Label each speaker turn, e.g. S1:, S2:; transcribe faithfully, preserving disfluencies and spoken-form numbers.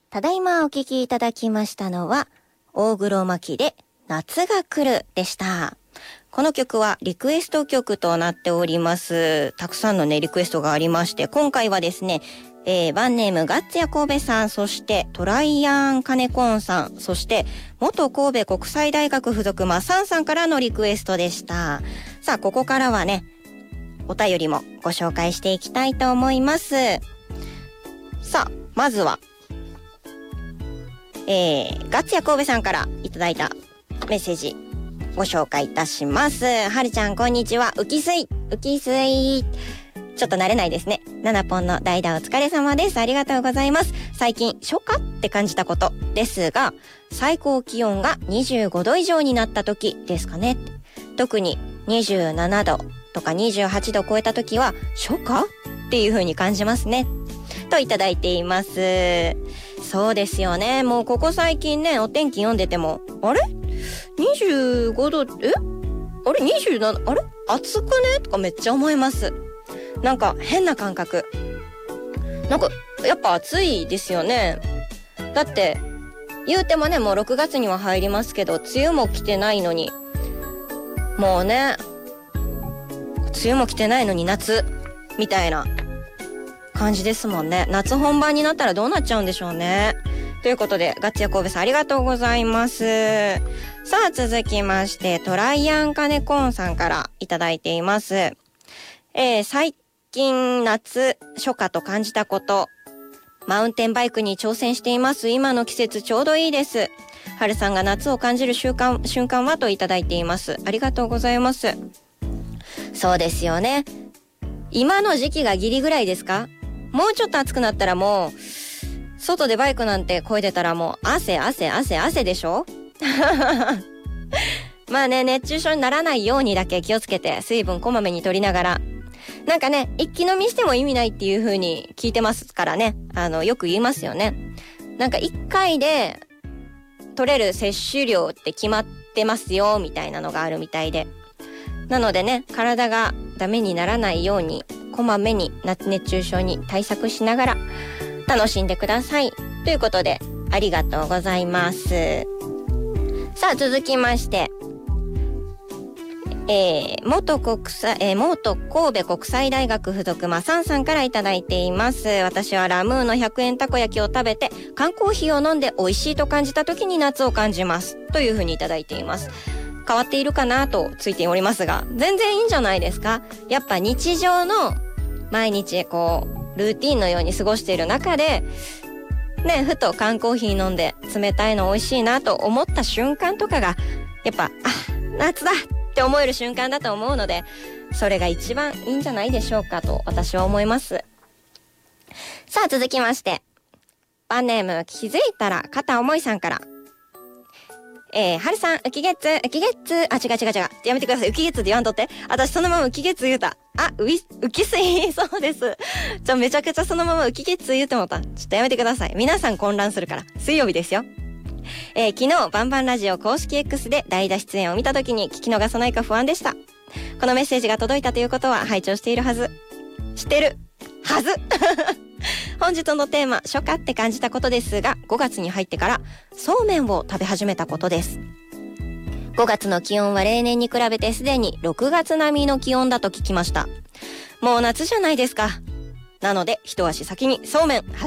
S1: ただいまお聴きいただきましたのは、大黒摩季で夏が来るでした。この曲はリクエスト曲となっております。たくさんのね、リクエストがありまして、今回はですね、えー、バンネームガッツヤ神戸さん、そしてトライアンカネコーンさん、そして元神戸国際大学附属マサンさんからのリクエストでした。さあ、ここからはね、お便りもご紹介していきたいと思います。さあ、まずはえー、ガッツヤ神戸さんからいただいたメッセージご紹介いたします。はるちゃんこんにちは。浮き水浮き水ちょっと慣れないですね。ナナポンの代打お疲れ様です。ありがとうございます。最近初夏って感じたことですが、最高気温がにじゅうごど以上になった時ですかね。特ににじゅうななどとかにじゅうはちど超えた時は初夏っていう風に感じますね、といただいています。そうですよね。もうここ最近ね、お天気読んでても、あれ ?にじゅうごど、えあれ ?にじゅうなな、あれ暑くねとかめっちゃ思います。なんか変な感覚。なんかやっぱ暑いですよね。だって言うてもね、もうろくがつには入りますけど、梅雨も来てないのに、もうね、梅雨も来てないのに夏みたいな感じですもんね。夏本番になったらどうなっちゃうんでしょうね。ということで、ガッツヤ神戸さんありがとうございます。さあ、続きまして、トライアンカネコーンさんからいただいています。えー、最近夏初夏と感じたこと、マウンテンバイクに挑戦しています。今の季節ちょうどいいです。春さんが夏を感じる瞬間、瞬間はといただいています。ありがとうございます。そうですよね。今の時期がギリぐらいですか？もうちょっと暑くなったらもう外でバイクなんて漕いでたらもう汗汗汗汗でしょまあね、熱中症にならないようにだけ気をつけて水分こまめに取りながら、なんかね、一気飲みしても意味ないっていう風に聞いてますからね。あのよく言いますよね。なんか一回で取れる摂取量って決まってますよみたいなのがあるみたいで、なのでね、体がダメにならないようにこまめに夏熱中症に対策しながら楽しんでくださいということで、ありがとうございます。さあ、続きまして、えー、元国際、えー、元神戸国際大学附属マサンさんからいただいています。私はラムーのひゃくえんたこ焼きを食べて缶コーヒーを飲んで美味しいと感じた時に夏を感じますというふうにいただいています。変わっているかなとついておりますが、全然いいんじゃないですか。やっぱ日常の毎日こうルーティンのように過ごしている中でね、ふと缶コーヒー飲んで冷たいの美味しいなと思った瞬間とかがやっぱ、あ、夏だって思える瞬間だと思うので、それが一番いいんじゃないでしょうかと私は思います。さあ、続きまして、バンネーム気づいたら片思いさんから、えー、はるさん、浮き月、浮き月、あ、違う違う違う。やめてください。浮き月で言わんとって。私そのまま浮き月言うた。あ、浮い、浮き水、そうです。じゃめちゃくちゃそのまま浮き月言うてもた。ちょっとやめてください。皆さん混乱するから。水曜日ですよ。えー、昨日、バンバンラジオ公式 X で代打出演を見たときに聞き逃さないか不安でした。このメッセージが届いたということは拝聴しているはず。知ってるはず本日のテーマ、初夏って感じたことですが、ごがつに入ってからそうめんを食べ始めたことです。ごがつの気温は例年に比べてすでにろくがつ並みの気温だと聞きました。もう夏じゃないですか。なので一足先にそうめん